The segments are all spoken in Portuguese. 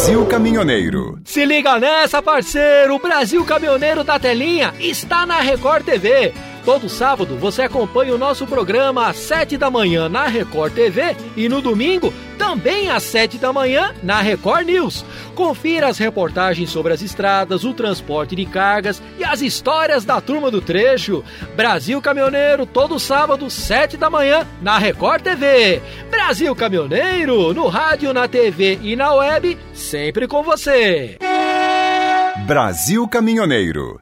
Brasil Caminhoneiro. Se liga nessa, parceiro! O Brasil Caminhoneiro da Telinha está na Record TV. Todo sábado você acompanha o nosso programa às 7 da manhã na Record TV e no domingo também às 7 da manhã na Record News. Confira as reportagens sobre as estradas, o transporte de cargas e as histórias da turma do trecho. Brasil Caminhoneiro, todo sábado, 7 da manhã na Record TV. Brasil Caminhoneiro, no rádio, na TV e na web, sempre com você. Brasil Caminhoneiro.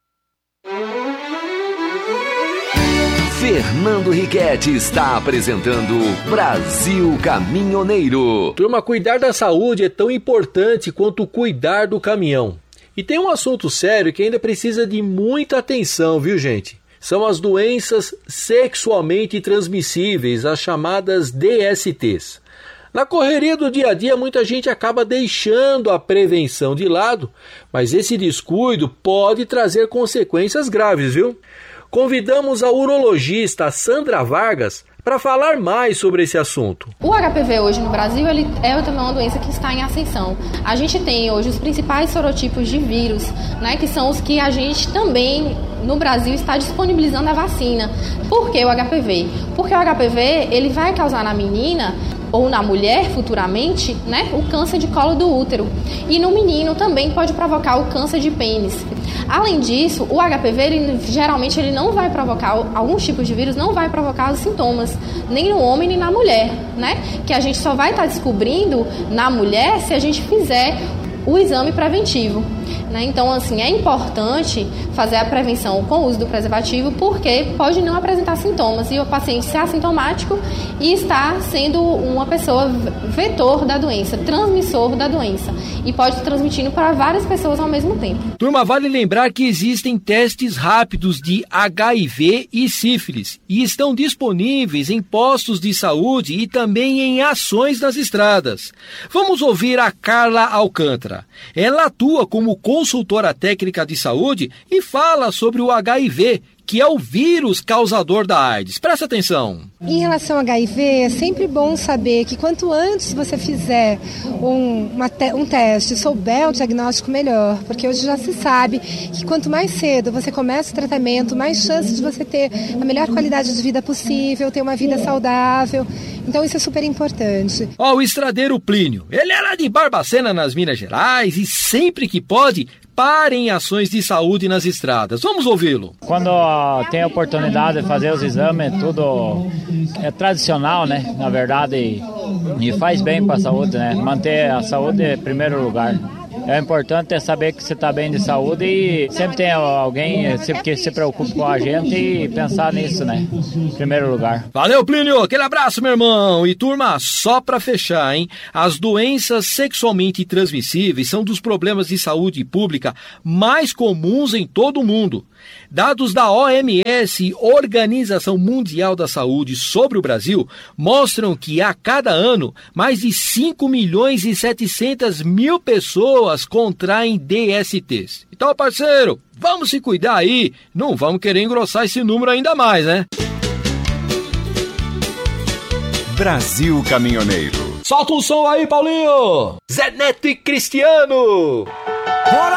Fernando Riquetti está apresentando Brasil Caminhoneiro. Turma, cuidar da saúde é tão importante quanto cuidar do caminhão. E tem um assunto sério que ainda precisa de muita atenção, viu, gente? São as doenças sexualmente transmissíveis, as chamadas DSTs. Na correria do dia a dia, muita gente acaba deixando a prevenção de lado, mas esse descuido pode trazer consequências graves, viu? Convidamos a urologista Sandra Vargas para falar mais sobre esse assunto. O HPV hoje no Brasil ele é também uma doença que está em ascensão. A gente tem hoje os principais sorotipos de vírus, né, que são os que a gente também no Brasil está disponibilizando a vacina. Por que o HPV? Porque o HPV ele vai causar na menina ou na mulher futuramente, né, o câncer de colo do útero. E no menino também pode provocar o câncer de pênis. Além disso, o HPV geralmente ele não vai provocar, alguns tipos de vírus não vai provocar os sintomas, nem no homem nem na mulher, né? Que a gente só vai estar descobrindo na mulher se a gente fizer o exame preventivo. Né? Então, assim, é importante fazer a prevenção com o uso do preservativo porque pode não apresentar sintomas e o paciente ser assintomático e estar sendo uma pessoa vetor da doença, transmissor da doença e pode estar transmitindo para várias pessoas ao mesmo tempo. Turma, vale lembrar que existem testes rápidos de HIV e sífilis e estão disponíveis em postos de saúde e também em ações nas estradas. Vamos ouvir a Carla Alcântara. Ela atua como consultora técnica de saúde e fala sobre o HIV, que é o vírus causador da AIDS. Presta atenção. Em relação ao HIV, é sempre bom saber que quanto antes você fizer um teste, souber o diagnóstico, melhor. Porque hoje já se sabe que quanto mais cedo você começa o tratamento, mais chance de você ter a melhor qualidade de vida possível, ter uma vida saudável. Então isso é super importante. O estradeiro Plínio, ele é lá de Barbacena, nas Minas Gerais, e sempre que pode, para em ações de saúde nas estradas. Vamos ouvi-lo. Quando tem a oportunidade de fazer os exames, tudo é tradicional, né? Na verdade, e faz bem para a saúde, né? Manter a saúde em primeiro lugar. É importante saber que você está bem de saúde e sempre tem alguém que se preocupa com a gente e pensar nisso, né? Em primeiro lugar. Valeu, Plínio! Aquele abraço, meu irmão! E turma, só para fechar, hein? As doenças sexualmente transmissíveis são dos problemas de saúde pública mais comuns em todo o mundo. Dados da OMS, Organização Mundial da Saúde, sobre o Brasil, mostram que a cada ano, mais de 5.700.000 pessoas contraem DSTs. Então, parceiro, vamos se cuidar aí, não vamos querer engrossar esse número ainda mais, né? Brasil Caminhoneiro. Solta um som aí, Paulinho! Zé Neto e Cristiano! Bora!